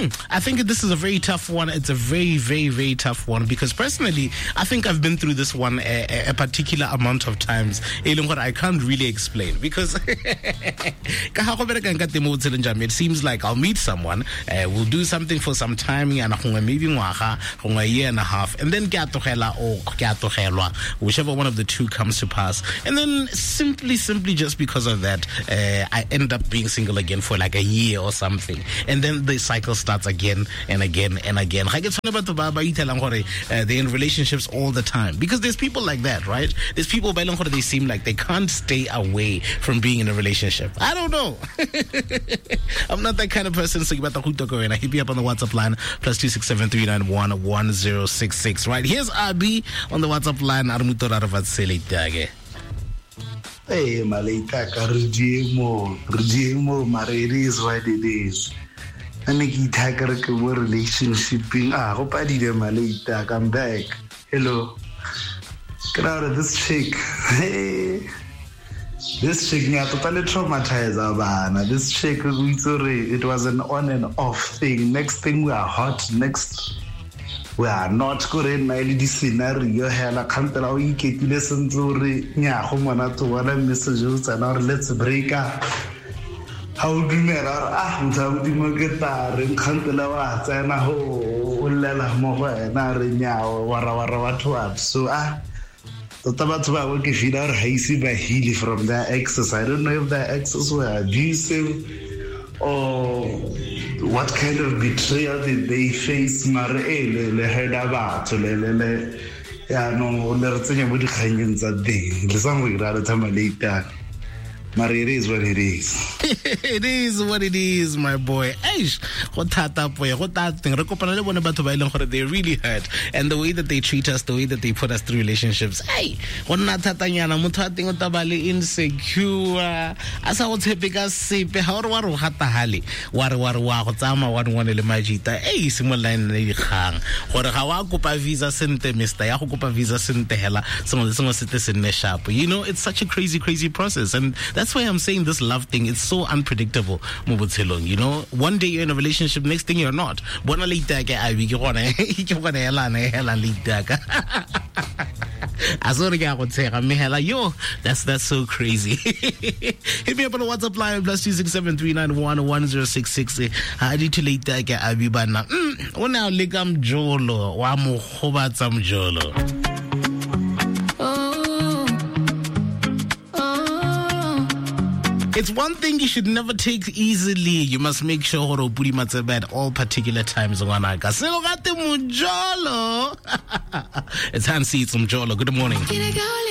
I think this is a very tough one. It's a very, very, very tough one because personally, I think I've been through this one a particular amount of times. What I can't really explain because it seems like I'll meet someone, we'll do something for some time, maybe a year and a half, and then whichever one of the two comes to pass, and then simply just because of that, I end up being single again for like a year or something, and then the cycle starts again and again and again. They're in relationships all the time because there's people like that, right? There's people they seem like they can't stay away from being in a relationship. I don't know. I'm not that kind of person. So you better go and hit me up on the WhatsApp line +267 391 1066. Right, here's Abi on the WhatsApp line. Hey, Malaitaka, Rujimo, Mare, it is what it is. I think he take a relationship. Hope I did a Malaitaka. I'm back. Hello. Get out of this chick. Hey. This chick, me totally traumatized. This chick, it was an on and off thing. Next thing we are hot. Next we are not correct. My lady scenario here, I can't allow you to listen to what messages and let's break up. How do you get can't allow so from their exes. I don't know if their exes were abusive or what kind of betrayal did they face. It is what it is. It is what it is, my boy. They really hurt. And the way that they treat us, the way that they put us through relationships. Hey, insecure. Asa o tshepeka sepe ha o wa ro hata hale wa go tsama wa ngwane le majita simola le dikgang gore ga wa kopa visa sente mister ya go kopa visa sente hela sengwe se te senne sharp. You know, it's such a crazy process, and that's why I'm saying this love thing, it's so unpredictable. You know, one day you're in a relationship, next thing you're not. Bona le itaka a bi ke gona hela le itaka. Yo, that's so crazy. Hit me up on the WhatsApp line +267 391 1066. I need to late that Abibana. Now ligam jolo wa mo khobatsam jolo. It's one thing you should never take easily. You must make sure horo puri matsebe at all particular times. It's Hansi, it's Mjolo. Good morning.